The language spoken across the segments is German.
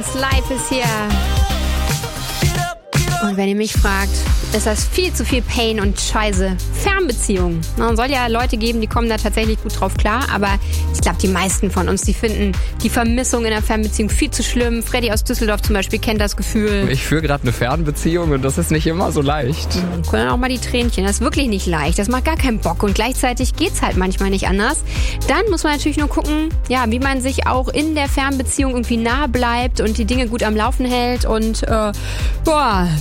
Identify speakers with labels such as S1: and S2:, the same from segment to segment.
S1: Live ist hier. Und wenn ihr mich fragt, ist das viel zu viel Pain und Scheiße. Fernbeziehungen. Es soll ja Leute geben, die kommen da tatsächlich gut drauf klar, aber ich glaube, die meisten von uns, die finden die Vermissung in der Fernbeziehung viel zu schlimm. Freddy aus Düsseldorf zum Beispiel kennt das Gefühl.
S2: Ich führe gerade eine Fernbeziehung und das ist nicht immer so leicht.
S1: Können auch mal die Tränchen. Das ist wirklich nicht leicht. Das macht gar keinen Bock und gleichzeitig geht's halt manchmal nicht anders. Dann muss man natürlich nur gucken, ja, wie man sich auch in der Fernbeziehung irgendwie nah bleibt und die Dinge gut am Laufen hält und so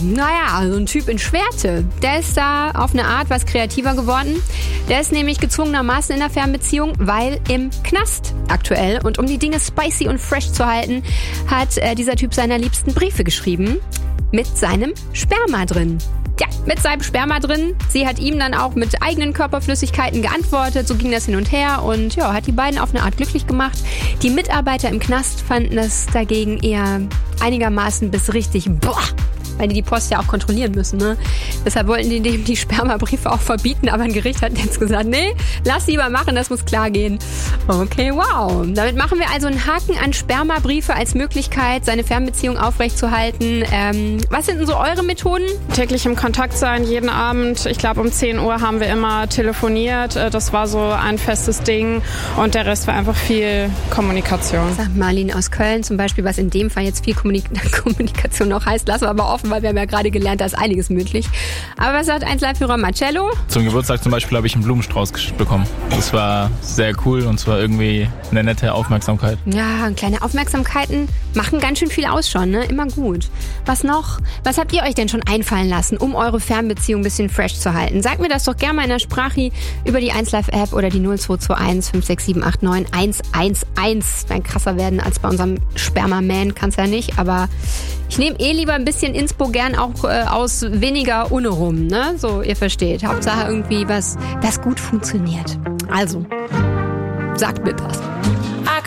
S1: ein Typ in Schwerte, der ist da auf eine Art was kreativer geworden. Der ist nämlich gezwungenermaßen in der Fernbeziehung, weil im Knast aktuell. Und um die Dinge spicy und fresh zu halten, hat dieser Typ seiner Liebsten Briefe geschrieben mit seinem Sperma drin. Ja, mit seinem Sperma drin. Sie hat ihm dann auch mit eigenen Körperflüssigkeiten geantwortet. So ging das hin und her und ja, hat die beiden auf eine Art glücklich gemacht. Die Mitarbeiter im Knast fanden das dagegen eher einigermaßen bis richtig weil die Post ja auch kontrollieren müssen, ne? Deshalb wollten die dem die Spermabriefe auch verbieten, aber ein Gericht hat jetzt gesagt, nee, lass lieber machen, das muss klar gehen. Okay, wow. Damit machen wir also einen Haken an Spermabriefe als Möglichkeit, seine Fernbeziehung aufrechtzuerhalten. Was sind denn so eure Methoden?
S3: Täglich im Kontakt sein, jeden Abend. Ich glaube, um 10 Uhr haben wir immer telefoniert. Das war so ein festes Ding und der Rest war einfach viel Kommunikation.
S1: Sagt Marlene aus Köln zum Beispiel, was in dem Fall jetzt viel Kommunikation noch heißt, lassen wir aber offen, weil wir haben ja gerade gelernt, da ist einiges möglich. Aber was sagt 1Live-Führer Marcello?
S4: Zum Geburtstag zum Beispiel habe ich einen Blumenstrauß bekommen. Das war sehr cool und zwar irgendwie eine nette Aufmerksamkeit.
S1: Ja, und kleine Aufmerksamkeiten machen ganz schön viel aus schon, ne? Immer gut. Was noch? Was habt ihr euch denn schon einfallen lassen, um eure Fernbeziehung ein bisschen fresh zu halten? Sagt mir das doch gerne mal in der Sprache über die 1Live-App oder die 0221 56789 111. Dann krasser werden als bei unserem Sperma-Man, kann's ja nicht, aber ich nehme lieber ein bisschen Inspo gern auch aus weniger ohne rum, ne? So, ihr versteht. Hauptsache irgendwie was, das gut funktioniert. Also, sagt mir das.